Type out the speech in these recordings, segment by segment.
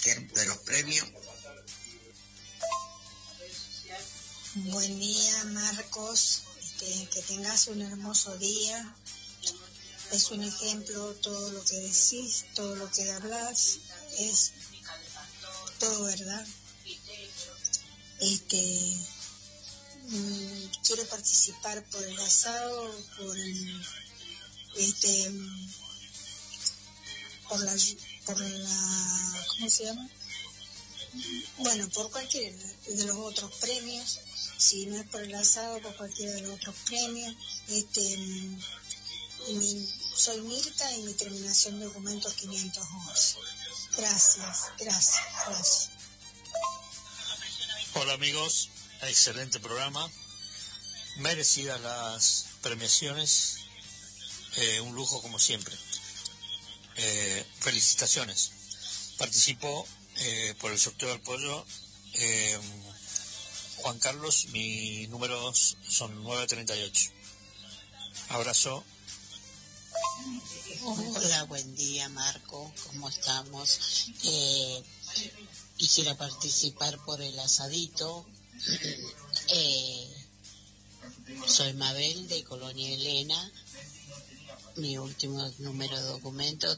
de los premios. Buen día, Marcos. Que tengas un hermoso día. Es un ejemplo todo lo que decís, todo lo que hablas, es todo verdad. Quiero participar por el asado, por la ¿cómo se llama? Bueno, por cualquiera de los otros premios. Si no es por el asado, por cualquiera de los otros premios. Soy Mirta y mi terminación de documento 511. Gracias. Hola amigos, excelente programa, merecidas las premiaciones, un lujo como siempre. Felicitaciones. Participo por el sorteo del pollo. Juan Carlos, mis números son 938. Abrazo. Hola, buen día, Marco, ¿cómo estamos? Quisiera participar por el asadito. Soy Mabel de Colonia Elena. Mi último número de documento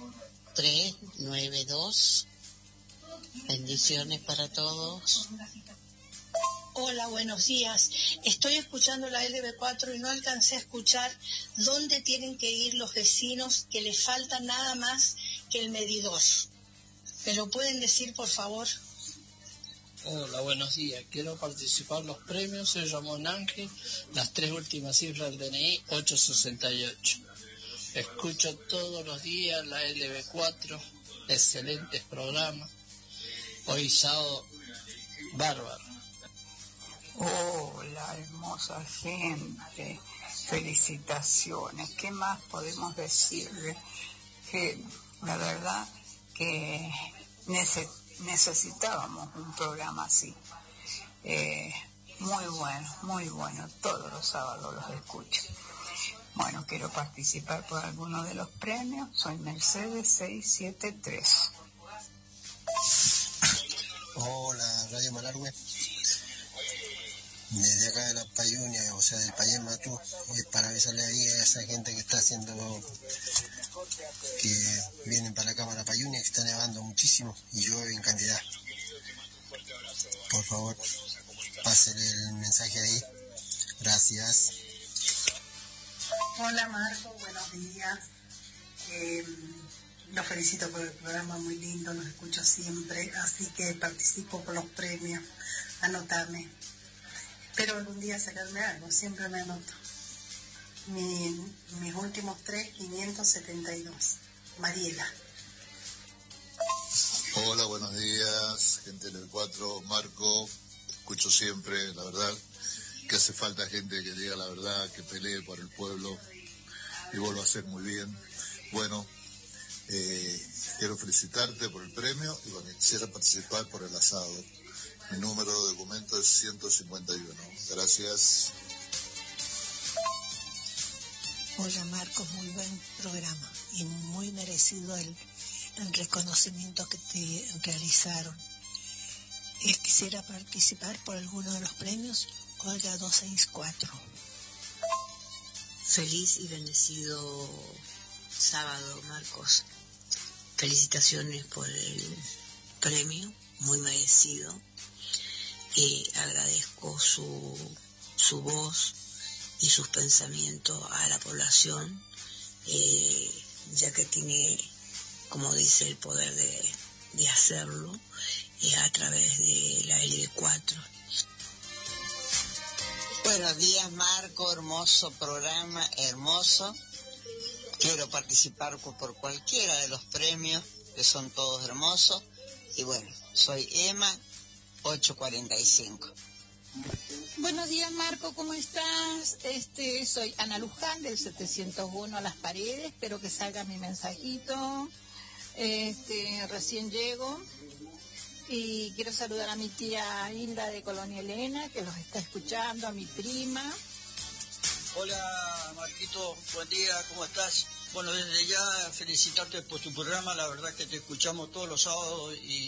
392. Bendiciones para todos. Hola, buenos días. Estoy escuchando la LB4 y no alcancé a escuchar dónde tienen que ir los vecinos, que les falta nada más que el medidor. ¿Me lo pueden decir, por favor? Hola, buenos días. Quiero participar en los premios. Soy Ramón Ángel. Las 3 últimas cifras del DNI, 868. Escucho todos los días la LB4. Excelentes programas. Hoy sábado, bárbaro. Hola, hermosa gente, felicitaciones. ¿Qué más podemos decirle? Que la verdad que necesitábamos un programa así. Muy bueno, todos los sábados los escucho. Bueno, quiero participar por alguno de los premios. Soy Mercedes 673. Hola, Radio Malargüe. Desde acá de la Payunia, o sea, del Payén Matú, para avisarle ahí a esa gente que está haciendo, que vienen para la Cámara Payunia, que está nevando muchísimo y llueve en cantidad. Por favor, pásenle el mensaje ahí. Gracias. Hola Marco, buenos días. Los felicito por el programa, muy lindo, los escucho siempre, así que participo por los premios, anotame. Espero algún día sacarme algo, siempre me anoto. Mis últimos 3, 572. Mariela. Hola, buenos días, gente del 4, Marco, te escucho siempre, la verdad, que hace falta gente que diga la verdad, que pelee por el pueblo, y vos lo haces muy bien. Bueno, quiero felicitarte por el premio y bueno, quisiera participar por el asado. Mi número de documento es 151. Gracias. Hola Marcos, muy buen programa y muy merecido el reconocimiento que te realizaron. Quisiera participar por alguno de los premios. Olga 264. Feliz y bendecido sábado, Marcos. Felicitaciones por el premio, muy merecido. Agradezco su voz y sus pensamientos a la población, ya que tiene, como dice, el poder de hacerlo a través de la L4. Buenos días, Marco, hermoso programa, hermoso. Quiero participar por cualquiera de los premios, que son todos hermosos. Y bueno, soy Emma, 845. Buenos días, Marco, ¿cómo estás? Soy Ana Luján del 701 a las paredes, espero que salga mi mensajito. Recién llego y quiero saludar a mi tía Hilda de Colonia Elena, que los está escuchando, a mi prima. Hola, Marquito, buen día, ¿cómo estás? Bueno, desde ya felicitarte por tu programa, la verdad que te escuchamos todos los sábados y